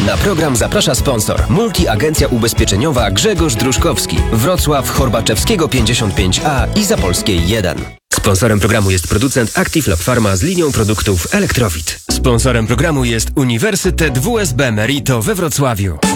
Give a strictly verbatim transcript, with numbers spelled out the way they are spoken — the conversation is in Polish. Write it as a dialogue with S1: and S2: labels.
S1: Na program zaprasza sponsor. Multiagencja ubezpieczeniowa Grzegorz Druszkowski. Wrocław, Horbaczewskiego pięćdziesiąt pięć A i Zapolskiej jeden. Sponsorem programu jest producent Active Lab Pharma z linią produktów Elektrowit. Sponsorem programu jest Uniwersytet W S B Merito we Wrocławiu.